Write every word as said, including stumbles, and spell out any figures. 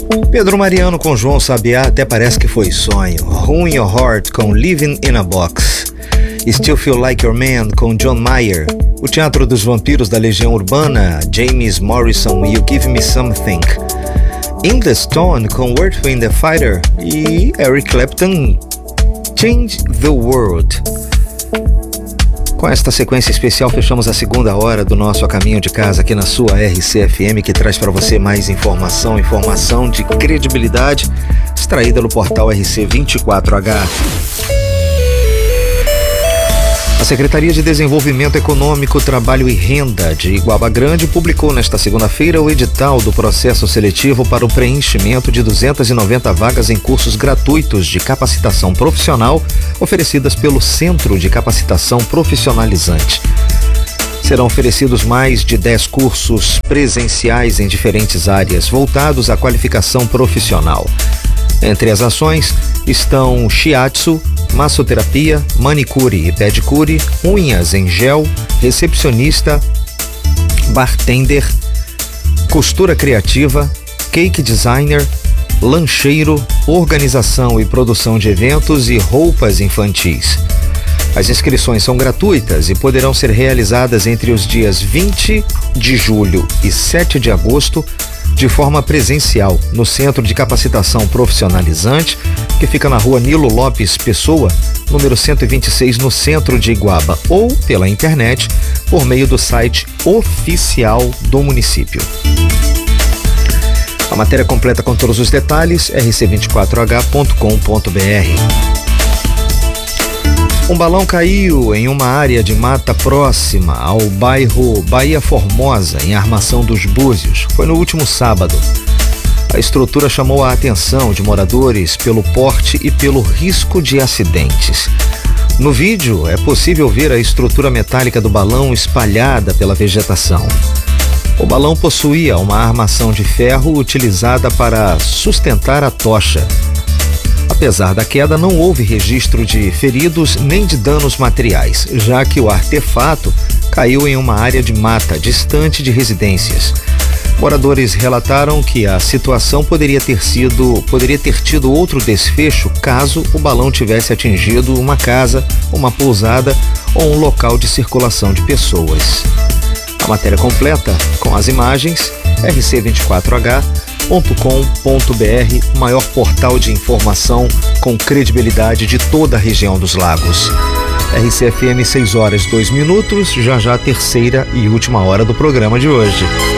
Pedro Mariano com João Sabiá, até parece que foi sonho. Ruin Your Heart com Living in a Box. Still Feel Like Your Man com John Mayer. O Teatro dos Vampiros da Legião Urbana, James Morrison, You Give Me Something. In the Stone com Earth, Wind and Fire. E Eric Clapton, Change the World. Com esta sequência especial, fechamos a segunda hora do nosso A Caminho de Casa aqui na sua R C F M, que traz para você mais informação, informação de credibilidade, extraída no portal R C vinte e quatro H. A Secretaria de Desenvolvimento Econômico, Trabalho e Renda de Iguaba Grande publicou nesta segunda-feira o edital do processo seletivo para o preenchimento de duzentas e noventa vagas em cursos gratuitos de capacitação profissional oferecidas pelo Centro de Capacitação Profissionalizante. Serão oferecidos mais de dez cursos presenciais em diferentes áreas voltados à qualificação profissional. Entre as ações estão shiatsu, massoterapia, manicure e pedicure, unhas em gel, recepcionista, bartender, costura criativa, cake designer, lancheiro, organização e produção de eventos e roupas infantis. As inscrições são gratuitas e poderão ser realizadas entre os dias vinte de julho e sete de agosto, de forma presencial, no Centro de Capacitação Profissionalizante, que fica na rua Nilo Lopes Pessoa, número cento e vinte e seis, no centro de Iguaba, ou pela internet, por meio do site oficial do município. A matéria completa com todos os detalhes, r c vinte e quatro h ponto com ponto b r. Um balão caiu em uma área de mata próxima ao bairro Bahia Formosa, em Armação dos Búzios. Foi no último sábado. A estrutura chamou a atenção de moradores pelo porte e pelo risco de acidentes. No vídeo, é possível ver a estrutura metálica do balão espalhada pela vegetação. O balão possuía uma armação de ferro utilizada para sustentar a tocha. Apesar da queda, não houve registro de feridos nem de danos materiais, já que o artefato caiu em uma área de mata distante de residências. Moradores relataram que a situação poderia ter sido, poderia ter tido outro desfecho caso o balão tivesse atingido uma casa, uma pousada ou um local de circulação de pessoas. A matéria completa, com as imagens, r c vinte e quatro h ponto com ponto b r, o maior portal de informação com credibilidade de toda a região dos lagos. R C F M, seis horas e dois minutos, já já a terceira e última hora do programa de hoje.